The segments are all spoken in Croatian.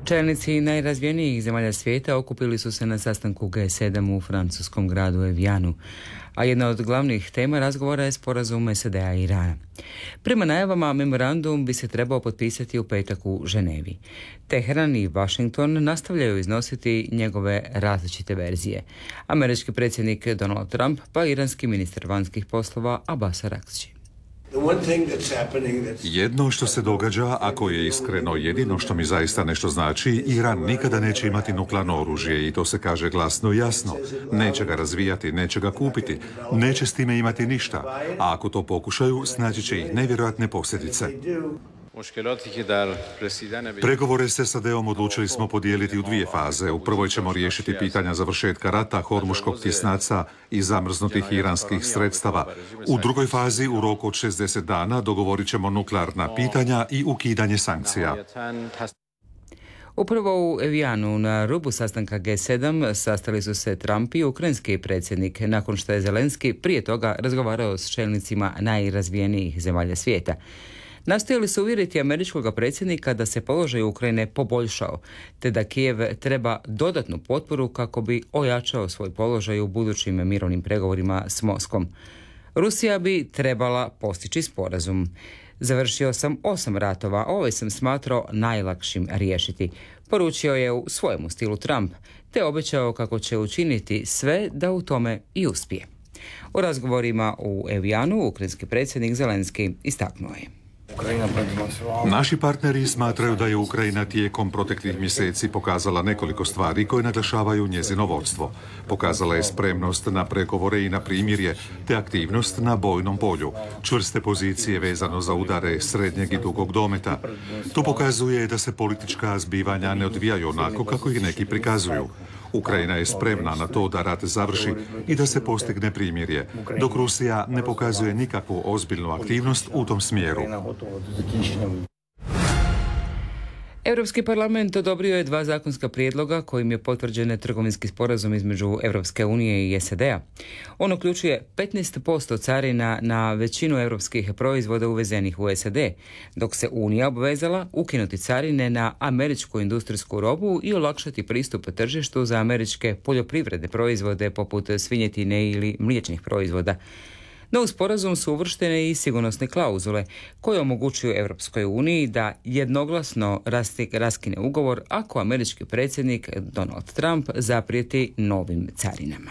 Čelnici najrazvijenijih zemalja svijeta okupili su se na sastanku G7 u francuskom gradu Evianu, a jedna od glavnih tema razgovora je sporazum SAD-a i Irana. Prema najavama, memorandum bi se trebao potpisati u petak u Ženevi. Teheran i Washington nastavljaju iznositi njegove različite verzije. Američki predsjednik Donald Trump pa iranski ministar vanjskih poslova Abbas Araghchi. Jedno što se događa, ako je iskreno jedino što mi zaista nešto znači, Iran nikada neće imati nuklearno oružje i to se kaže glasno i jasno. Neće ga razvijati, neće ga kupiti, neće s time imati ništa, a ako to pokušaju, snaći će ih nevjerojatne posljedice. Pregovore s SAD-om odlučili smo podijeliti u dvije faze. U prvoj ćemo riješiti pitanja završetka rata, hormuškog tjesnaca i zamrznutih iranskih sredstava. U drugoj fazi, u roku od 60 dana, dogovorit ćemo nuklearna pitanja i ukidanje sankcija. Upravo u Evianu na rubu sastanka G7 sastali su se Trump i ukrajinski predsjednik nakon što je Zelenski prije toga razgovarao s čelnicima najrazvijenijih zemalja svijeta. Nastojali su uvjeriti američkog predsjednika da se položaj Ukrajine poboljšao, te da Kijev treba dodatnu potporu kako bi ojačao svoj položaj u budućim mirovnim pregovorima s Moskvom. Rusija bi trebala postići sporazum. Završio sam 8 ratova, ovaj sam smatrao najlakšim riješiti, poručio je u svojemu stilu Trump, te obećao kako će učiniti sve da u tome i uspije. U razgovorima u Evianu ukrajinski predsjednik Zelenski istaknuo je: Naši partneri smatraju da je Ukrajina tijekom proteklih mjeseci pokazala nekoliko stvari koje naglašavaju njezino vodstvo. Pokazala je spremnost na pregovore i na primirje, te aktivnost na bojnom polju, čvrste pozicije vezano za udare srednjeg i dugog dometa. To pokazuje da se politička zbivanja ne odvijaju onako kako ih neki prikazuju. Ukrajina je spremna na to da rat završi i da se postigne primirje, dok Rusija ne pokazuje nikakvu ozbiljnu aktivnost u tom smjeru. Europski parlament odobrio je 2 zakonska prijedloga kojim je potvrđen trgovinski sporazum između Europske unije i SAD-a. On uključuje 15% carina na većinu europskih proizvoda uvezenih u SAD, dok se Unija obvezala ukinuti carine na američku industrijsku robu i olakšati pristup tržištu za američke poljoprivredne proizvode poput svinjetine ili mliječnih proizvoda. No u sporazum su uvrštene i sigurnosne klauzule koje omogućuju Europskoj uniji da jednoglasno raskine ugovor ako američki predsjednik Donald Trump zaprijeti novim carinama.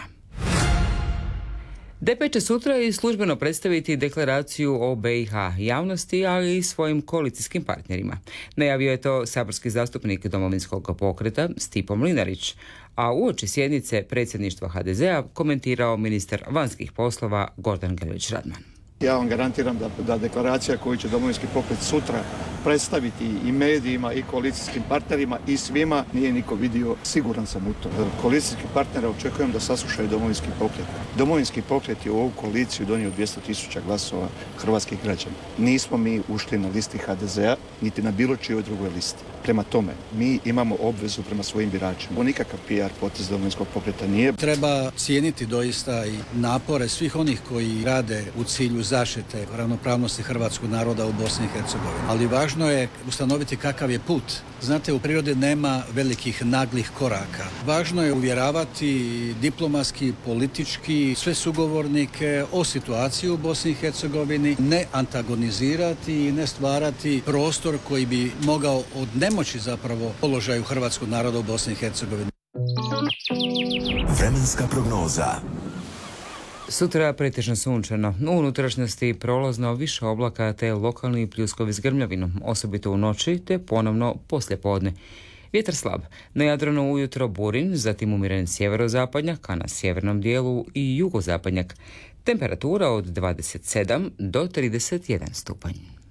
DP će sutra i službeno predstaviti deklaraciju o BiH javnosti, ali i svojim koalicijskim partnerima. Najavio je to saborski zastupnik Domovinskog pokreta Stipo Mlinarić, a uoči sjednice predsjedništva HDZ-a komentirao ministar vanjskih poslova Gordan Grlić Radman. Ja vam garantiram da deklaracija koju će Domovinski pokret sutra predstaviti i medijima i koalicijskim partnerima i svima nije niko vidio, siguran sam u to. Koalicijski partnera očekujem da saslušaju Domovinski pokret. Domovinski pokret je u ovu koaliciju donio 200.000 glasova hrvatskih građana. Nismo mi ušli na listi HDZ-a, niti na bilo čijoj drugoj listi. Prema tome, mi imamo obvezu prema svojim biračima. Ovo nikakav PR potez Domovinskog pokreta nije. Treba cijeniti doista i napore svih onih koji rade u cilju zaštite ravnopravnosti hrvatskog naroda u Bosni i Hercegovini. Ali važno je ustanoviti kakav je put. Znate, u prirodi nema velikih naglih koraka. Važno je uvjeravati diplomatski, politički sve sugovornike o situaciji u Bosni i Hercegovini, ne antagonizirati i ne stvarati prostor koji bi mogao odnemoći zapravo položaju hrvatskog naroda u Bosni i Hercegovini. Vremenska prognoza. Sutra pretežno sunčano, u unutrašnjosti prolazno više oblaka te lokalni pljuskovi s grmljavinom, osobito u noći te ponovno poslijepodne. Vjetar slab, na Jadranu ujutro burin, zatim umiren sjeverozapadnjak, a na sjevernom dijelu i jugozapadnjak. Temperatura od 27 do 31 stupanj.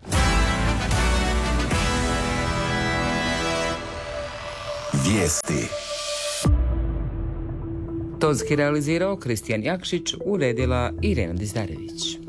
Vijesti. Tonski realizirao Kristijan Jakšić, uredila Irena Dizdarević.